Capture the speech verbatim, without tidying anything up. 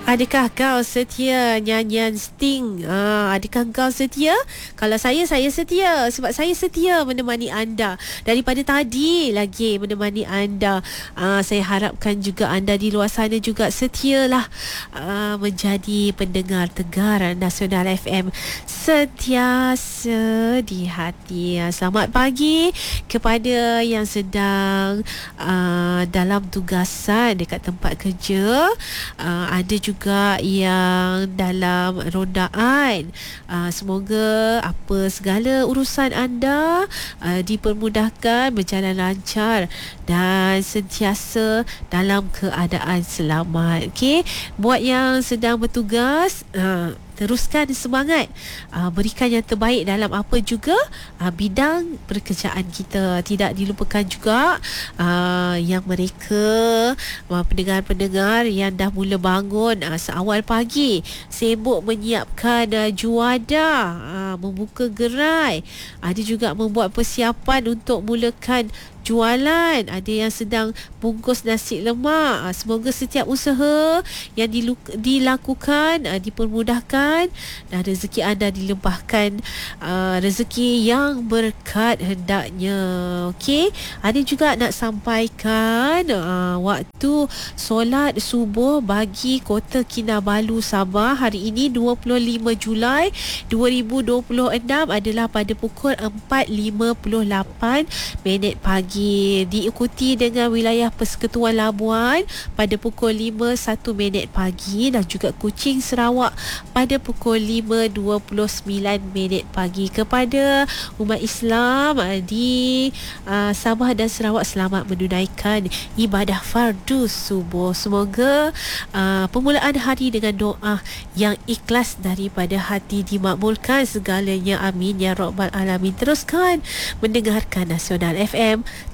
Adakah kau setia nyanyian Sting? Ah, adakah kau setia? Kalau saya, saya setia. Sebab saya setia menemani anda. Daripada tadi lagi menemani anda. Ah, saya harapkan juga anda di luar sana juga setialah ah, menjadi pendengar Tegar Nasional F M. Sentiasa di hati. Ah, selamat pagi kepada yang sedang ah, dalam tugasan dekat tempat kerja. Ah, ada juga juga yang dalam rondaan. Uh, semoga apa segala urusan anda uh, dipermudahkan, berjalan lancar dan sentiasa dalam keadaan selamat. Okey, buat yang sedang bertugas, uh, teruskan semangat, uh, berikan yang terbaik dalam apa juga uh, bidang pekerjaan kita. Tidak dilupakan juga uh, yang mereka uh, pendengar-pendengar yang dah mula bangun uh, seawal pagi, sibuk menyiapkan uh, juada, uh, membuka gerai, ada juga membuat persiapan untuk mulakan jualan, ada yang sedang bungkus nasi lemak. Semoga setiap usaha yang diluk- dilakukan uh, dipermudahkan dan rezeki anda dilimpahkan, uh, rezeki yang berkat hendaknya. Okey, ada juga nak sampaikan uh, waktu solat subuh bagi Kota Kinabalu Sabah hari ini dua puluh lima Julai dua ribu dua puluh enam adalah pada pukul empat lima puluh lapan minit pagi, diikuti dengan wilayah Persekutuan Labuan pada pukul lima satu minit pagi dan juga Kuching Sarawak pada pukul lima dua puluh sembilan minit pagi. Kepada umat Islam di uh, Sabah dan Sarawak, selamat menunaikan ibadah fardu subuh. Semoga uh, permulaan hari dengan doa yang ikhlas daripada hati dimakbulkan segalanya, amin ya rabbal alamin. Teruskan mendengarkan Nasional F M,